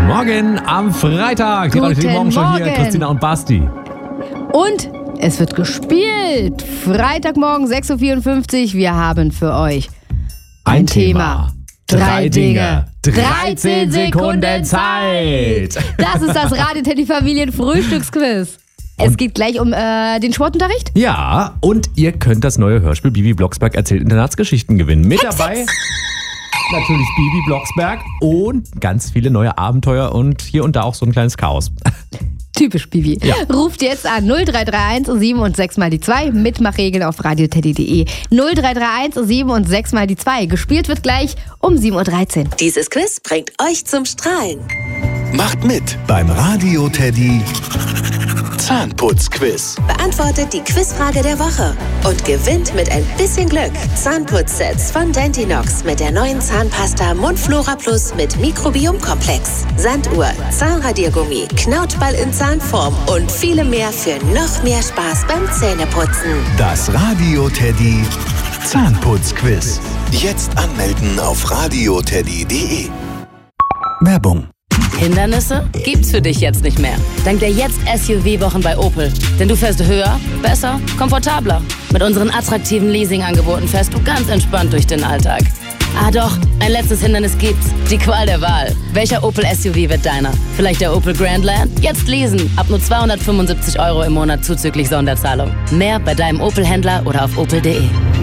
Guten Morgen am Freitag. Die Radio Morgen schon hier, Christina und Basti. Und es wird gespielt. Freitagmorgen 6.54 Uhr. Wir haben für euch ein Thema. 3 Dinge. 13 Sekunden Zeit. Das ist das Radio Teddy Familien Frühstücksquiz. Es geht gleich um den Sportunterricht. Ja, und ihr könnt das neue Hörspiel Bibi Blocksberg erzählt Internatsgeschichten gewinnen. Mit dabei natürlich Bibi Blocksberg und ganz viele neue Abenteuer und hier und da auch so ein kleines Chaos. Typisch Bibi. Ja. Ruft jetzt an 0331 7 und 6 mal die 2. Mitmachregeln auf radioteddy.de. 0331 7 und 6 mal die 2. Gespielt wird gleich um 7.13 Uhr. Dieses Quiz bringt euch zum Strahlen. Macht mit beim Radio Teddy Zahnputzquiz. Beantwortet die Quizfrage der Woche und gewinnt mit ein bisschen Glück Zahnputzsets von Dentinox mit der neuen Zahnpasta Mundflora Plus mit Mikrobiomkomplex, Sanduhr, Zahnradiergummi, Knautball in Zahnform und viele mehr für noch mehr Spaß beim Zähneputzen. Das Radio Teddy Zahnputzquiz. Jetzt anmelden auf radioteddy.de. Werbung. Hindernisse gibt's für dich jetzt nicht mehr. Dank der Jetzt-SUV-Wochen bei Opel. Denn du fährst höher, besser, komfortabler. Mit unseren attraktiven Leasing-Angeboten fährst du ganz entspannt durch den Alltag. Ah doch, ein letztes Hindernis gibt's. Die Qual der Wahl. Welcher Opel-SUV wird deiner? Vielleicht der Opel Grandland? Jetzt leasen. Ab nur 275 € im Monat zuzüglich Sonderzahlung. Mehr bei deinem Opel-Händler oder auf opel.de.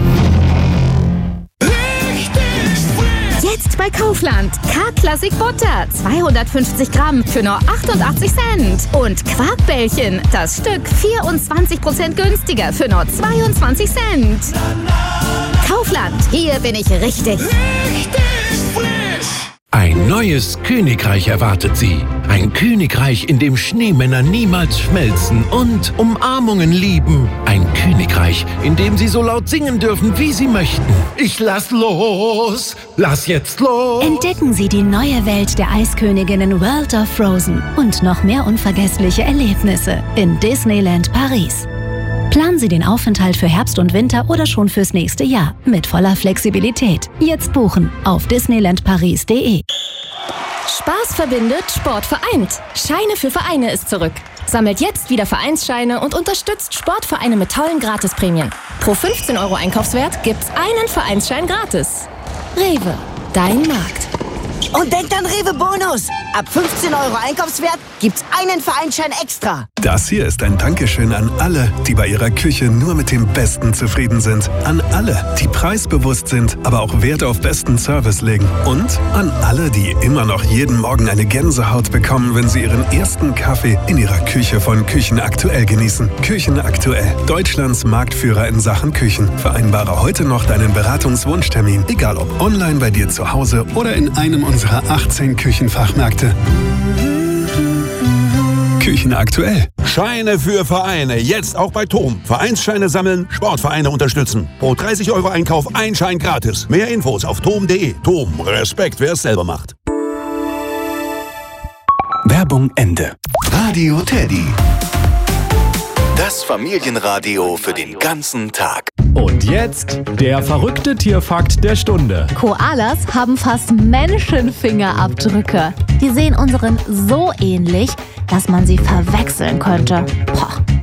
Jetzt bei Kaufland. K-Klassik Butter, 250 Gramm für nur 88 Cent. Und Quarkbällchen, das Stück 24% günstiger für nur 22 Cent. Kaufland, hier bin ich richtig. Ein neues Königreich erwartet Sie. Ein Königreich, in dem Schneemänner niemals schmelzen und Umarmungen lieben. Ein Königreich, in dem Sie so laut singen dürfen, wie Sie möchten. Ich lass los, lass jetzt los. Entdecken Sie die neue Welt der Eisköniginnen World of Frozen und noch mehr unvergessliche Erlebnisse in Disneyland Paris. Planen Sie den Aufenthalt für Herbst und Winter oder schon fürs nächste Jahr mit voller Flexibilität. Jetzt buchen auf disneylandparis.de. Spaß verbindet, Sport vereint. Scheine für Vereine ist zurück. Sammelt jetzt wieder Vereinsscheine und unterstützt Sportvereine mit tollen Gratisprämien. Pro 15 € Einkaufswert gibt's einen Vereinsschein gratis. Rewe, dein Markt. Und denkt an Rewe Bonus. Ab 15 € Einkaufswert gibt's einen Vereinsschein extra. Das hier ist ein Dankeschön an alle, die bei ihrer Küche nur mit dem Besten zufrieden sind. An alle, die preisbewusst sind, aber auch Wert auf besten Service legen. Und an alle, die immer noch jeden Morgen eine Gänsehaut bekommen, wenn sie ihren ersten Kaffee in ihrer Küche von Küchen Aktuell genießen. Küchen Aktuell, Deutschlands Marktführer in Sachen Küchen. Vereinbare heute noch deinen Beratungswunschtermin, egal ob online bei dir zu Hause oder in einem unserer 18 Küchenfachmärkte. Küchen Aktuell. Scheine für Vereine. Jetzt auch bei TOM. Vereinsscheine sammeln, Sportvereine unterstützen. Pro 30 € Einkauf ein Schein gratis. Mehr Infos auf tom.de. TOM. Respekt, wer es selber macht. Werbung Ende. Radio Teddy. Das Familienradio für den ganzen Tag. Und jetzt der verrückte Tierfakt der Stunde. Koalas haben fast Menschenfingerabdrücke. Die sehen unseren so ähnlich, dass man sie verwechseln könnte. Boah.